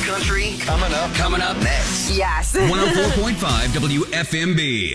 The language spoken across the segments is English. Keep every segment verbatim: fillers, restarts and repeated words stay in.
Country coming up. Coming up next. Yes. one oh four point five W F M B.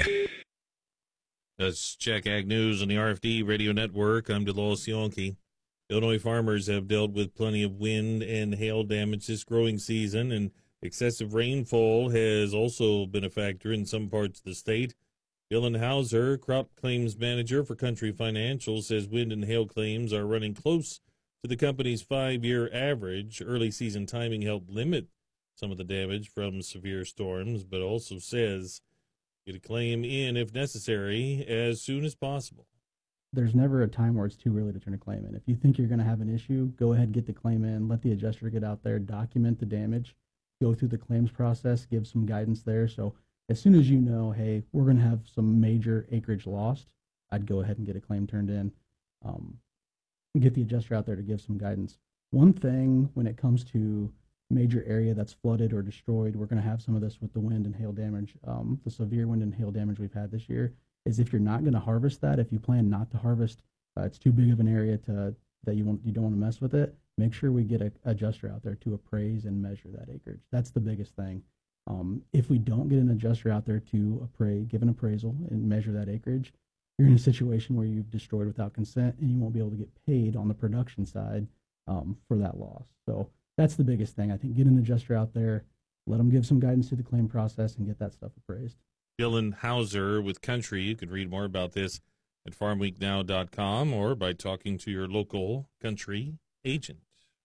That's Jack Ag News on the R F D Radio Network. I'm DeLois Yonke. Illinois farmers have dealt with plenty of wind and hail damage this growing season, and excessive rainfall has also been a factor in some parts of the state. Dylan Hauser, crop claims manager for Country Financial, says wind and hail claims are running close to the company's five-year average. Early season timing helped limit some of the damage from severe storms, but also says get a claim in, if necessary, as soon as possible. There's never a time where it's too early to turn a claim in. If you think you're going to have an issue, go ahead and get the claim in. Let the adjuster get out there, document the damage, go through the claims process, give some guidance there. So as soon as you know, hey, we're going to have some major acreage lost, I'd go ahead and get a claim turned in. Um, get the adjuster out there to give some guidance. One thing when it comes to major area that's flooded or destroyed, we're going to have some of this with the wind and hail damage. Um, the severe wind and hail damage we've had this year is if you're not going to harvest that, if you plan not to harvest, uh, it's too big of an area to that you want you don't want to mess with it. Make sure we get an adjuster out there to appraise and measure that acreage. That's the biggest thing. Um, if we don't get an adjuster out there to appraise, give an appraisal and measure that acreage, you're in a situation where you've destroyed without consent, and you won't be able to get paid on the production side um, for that loss. So that's the biggest thing. I think get an adjuster out there, let them give some guidance to the claim process, and get that stuff appraised. Dylan Hauser with Country. You could read more about this at farm week now dot com or by talking to your local Country agent.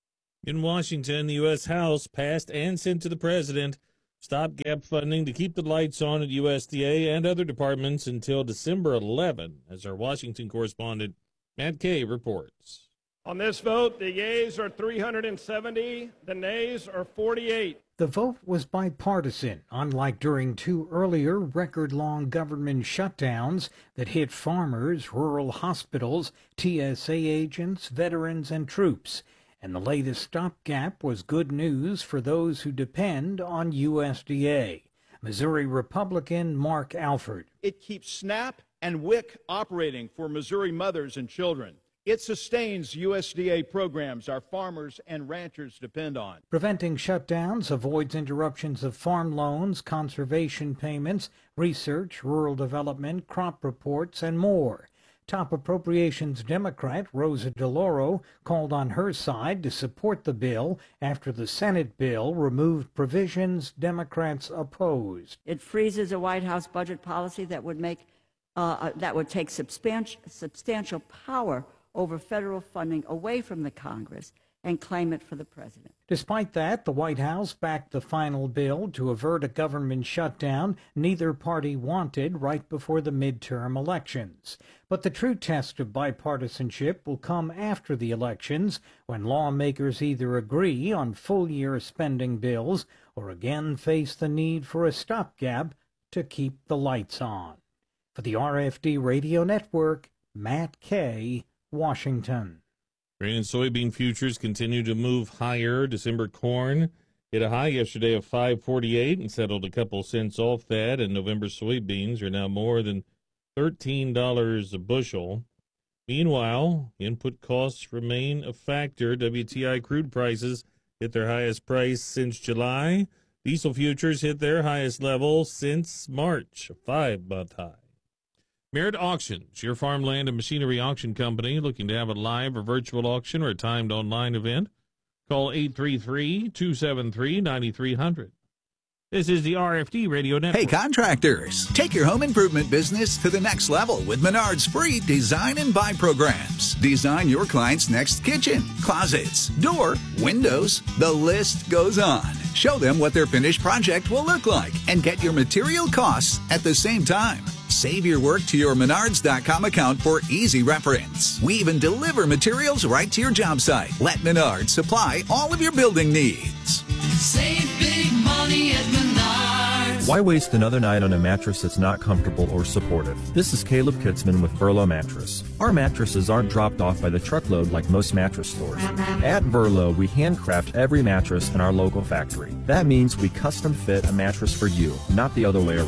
In Washington, the U S House passed and sent to the president stopgap funding to keep the lights on at U S D A and other departments until December eleventh, as our Washington correspondent Matt Kay reports. On this vote, the yeas are three hundred seventy, the nays are forty-eight. The vote was bipartisan, unlike during two earlier record-long government shutdowns that hit farmers, rural hospitals, T S A agents, veterans, and troops. And the latest stopgap was good news for those who depend on U S D A. Missouri Republican Mark Alford. It keeps SNAP and W I C operating for Missouri mothers and children. It sustains U S D A programs our farmers and ranchers depend on. Preventing shutdowns avoids interruptions of farm loans, conservation payments, research, rural development, crop reports, and more. Top Appropriations Democrat Rosa DeLauro called on her side to support the bill after the Senate bill removed provisions Democrats opposed. It freezes a White House budget policy that would make uh, that would take substantial substantial power over federal funding away from the Congress and claim it for the president. Despite that, the White House backed the final bill to avert a government shutdown neither party wanted right before the midterm elections. But the true test of bipartisanship will come after the elections, when lawmakers either agree on full-year spending bills or again face the need for a stopgap to keep the lights on. For the R F D Radio Network, Matt Kay, Washington. Grain and soybean futures continue to move higher. December corn hit a high yesterday of five forty-eight and settled a couple cents off that, and November soybeans are now more than thirteen dollars a bushel. Meanwhile, input costs remain a factor. W T I crude prices hit their highest price since July. Diesel futures hit their highest level since March, a five-month high. Merritt Auctions, your farmland and machinery auction company, looking to have a live or virtual auction or a timed online event? Call eight three three, two seven three, nine three zero zero. This is the R F D Radio Network. Hey, contractors, take your home improvement business to the next level with Menard's free Design and Buy programs. Design your client's next kitchen, closets, door, windows. The list goes on. Show them what their finished project will look like and get your material costs at the same time. Save your work to your Menards dot com account for easy reference. We even deliver materials right to your job site. Let Menards supply all of your building needs. Save big money at Menards. Why waste another night on a mattress that's not comfortable or supportive? This is Caleb Kitzman with Verlo Mattress. Our mattresses aren't dropped off by the truckload like most mattress stores. At Verlo, we handcraft every mattress in our local factory. That means we custom fit a mattress for you, not the other way around.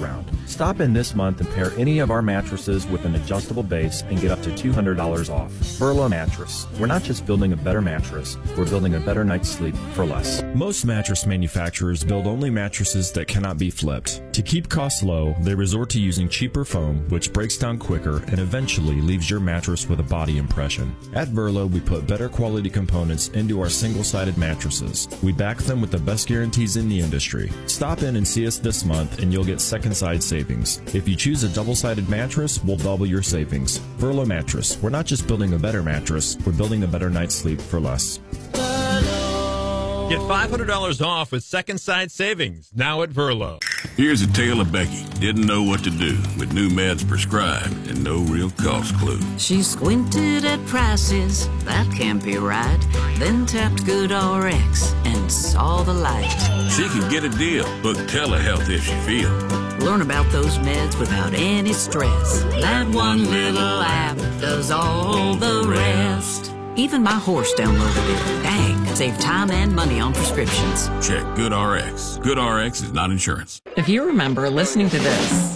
Stop in this month and pair any of our mattresses with an adjustable base and get up to two hundred dollars off. Verlo Mattress. We're not just building a better mattress, we're building a better night's sleep for less. Most mattress manufacturers build only mattresses that cannot be flipped. To keep costs low, they resort to using cheaper foam, which breaks down quicker and eventually leaves your mattress with a body impression. At Verlo, we put better quality components into our single-sided mattresses. We back them with the best guarantees in the industry. Stop in and see us this month and you'll get second side savings. If you choose a double-sided mattress, we'll double your savings. Verlo Mattress. We're not just building a better mattress, we're building a better night's sleep for less. Get five hundred dollars off with second side savings now at Verlo. Here's a tale of Becky. Didn't know what to do with new meds prescribed and no real cost clue. She squinted at prices, that can't be right. Then tapped GoodRx and saw the light. She can get a deal. Book telehealth if she feels. Learn about those meds without any stress. That one little app does all the rest. Even my horse downloaded it. Dang, save time and money on prescriptions. Check GoodRx. GoodRx is not insurance. If you remember listening to this,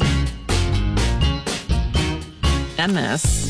and this,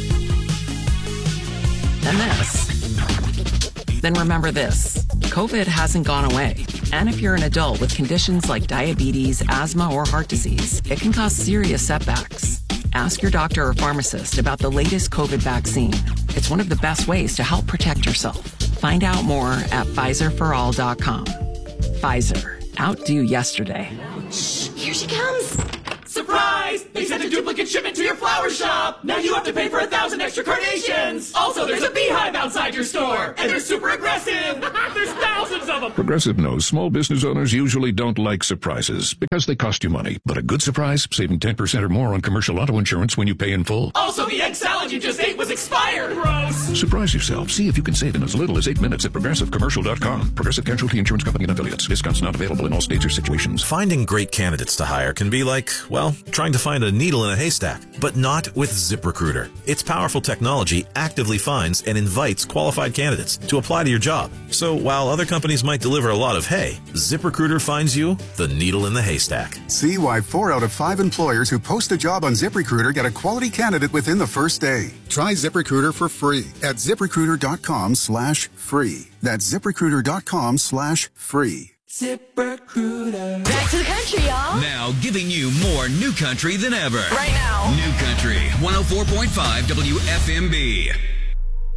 and this, then remember this. COVID hasn't gone away. And if you're an adult with conditions like diabetes, asthma, or heart disease, it can cause serious setbacks. Ask your doctor or pharmacist about the latest COVID vaccine. It's one of the best ways to help protect yourself. Find out more at Pfizer for all dot com. Pfizer. Outdo yesterday. Shh, here she comes. Surprise! They sent a duplicate shipment to your flower shop. Now you have to pay for a thousand extra carnations. Also, there's a beehive outside your store. And they're super aggressive. There's thousands of them. Progressive knows small business owners usually don't like surprises because they cost you money. But a good surprise, saving ten percent or more on commercial auto insurance when you pay in full. Also, the egg salad you just ate was expired. Gross. Surprise yourself. See if you can save in as little as eight minutes at progressive commercial dot com. Progressive Casualty Insurance Company and affiliates. Discounts not available in all states or situations. Finding great candidates to hire can be like, well, trying to find a needle in a haystack, but not with ZipRecruiter. Its powerful technology actively finds and invites qualified candidates to apply to your job. So while other companies might deliver a lot of hay, ZipRecruiter finds you the needle in the haystack. See why four out of five employers who post a job on ZipRecruiter get a quality candidate within the first day. Try ZipRecruiter for free at ZipRecruiter.com slash free. That's ZipRecruiter.com slash free. ZipRecruiter. Back to the country, y'all. Now giving you more new country than ever. Right now. New Country, one oh four point five W F M B.